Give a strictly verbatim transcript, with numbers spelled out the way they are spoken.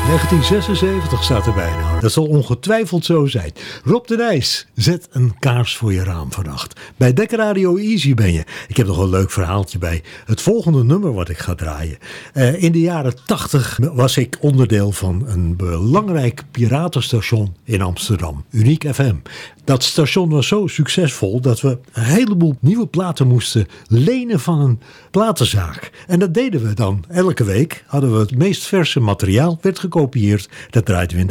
negentien zesenzeventig staat erbij. Nou, dat zal ongetwijfeld zo zijn. Rob de Nijs, zet een kaars voor je raam vannacht. Bij Dekker Radio Easy ben je. Ik heb nog een leuk verhaaltje bij het volgende nummer wat ik ga draaien. Uh, in de jaren tachtig was ik onderdeel van een belangrijk piratenstation in Amsterdam. Uniek F M. Dat station was zo succesvol dat we een heleboel nieuwe platen moesten lenen van een platenzaak. En dat deden we dan. Elke week hadden we het meest verse materiaal, werd gekopieerd. Dat draaiden we in